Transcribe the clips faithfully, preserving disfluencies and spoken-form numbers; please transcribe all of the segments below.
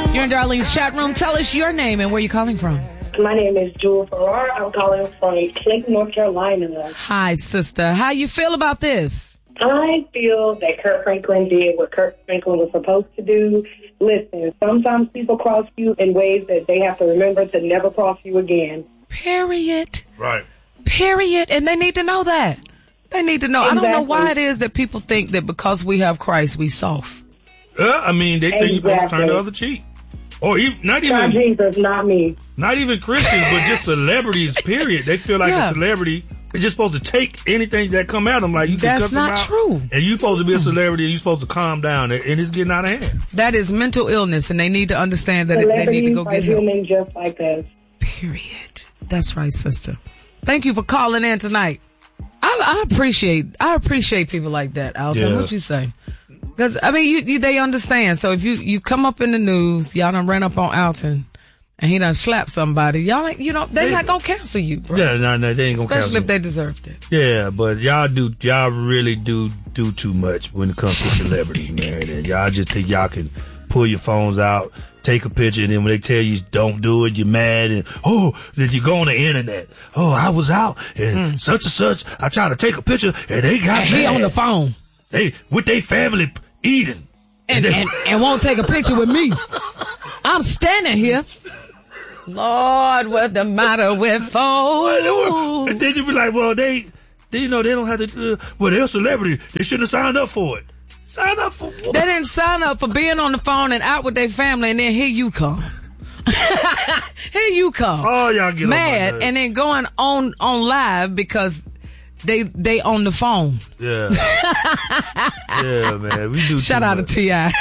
You're in Darlene's chat room. Tell us your name and where you're calling from. My name is Jewel Farrar. I'm calling from Clinton, North Carolina. Hi, sister. How you feel about this? I feel that Kirk Franklin did what Kirk Franklin was supposed to do. Listen, sometimes people cross you in ways that they have to remember to never cross you again. Period. Right. Period. And they need to know that. They need to know. Exactly. I don't know why it is that people think that because we have Christ, we soft. Uh, I mean, they think Exactly. you're supposed to turn the other cheek. Or even, not Not even Jesus, not me. not even Christians, but just celebrities, period. They feel like Yeah. a celebrity is just supposed to take anything that come at them. Like, you can That's cuss them not out, true. And you're supposed to be a celebrity and you're supposed to calm down. And it's getting out of hand. That is mental illness, and they need to understand that it, they need to go get Celebrities are help. human just like us. Period. That's right, sister. Thank you for calling in tonight. I, I appreciate I appreciate people like that, Alton. Yeah. What you say? Because, I mean, you, you, they understand. So if you, you come up in the news, y'all done ran up on Alton, and he done slapped somebody, y'all ain't, you know, they They- not gonna cancel you, bro. Yeah, no, no, they ain't gonna Especially cancel if me. they deserved it. Yeah, but y'all do, y'all really do do too much when it comes to celebrities, man. And y'all just think y'all can pull your phones out, take a picture, and then when they tell you don't do it, you're mad, and oh, then you go on the internet. Oh, I was out and Mm. such and such. I tried to take a picture, and they got And mad. he on the phone. They with their family eating, And, they- and, and won't take a picture with me. I'm standing here. Lord, what's the matter with folks? and then you be like, well, they, they, you know, they don't have to. Uh, well, they're a celebrity. They shouldn't have signed up for it. Sign up for what? They didn't sign up for being on the phone and out with their family, and then here you come. Here you come. Oh, y'all get on my mad, nerves. and then going on on live because they they on the phone. Yeah. Yeah, man. We do. Shout too out to much. T I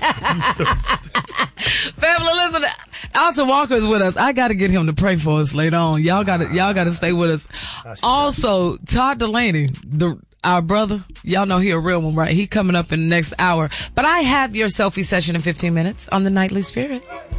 Family, listen, Alton Walker is with us. I got to get him to pray for us later on. Y'all got to y'all got to stay with us. Also, Todd Delaney, the our brother, y'all know he a real one, right? He coming up in the next hour. But I have your selfie session in fifteen minutes on the Nightly Spirit.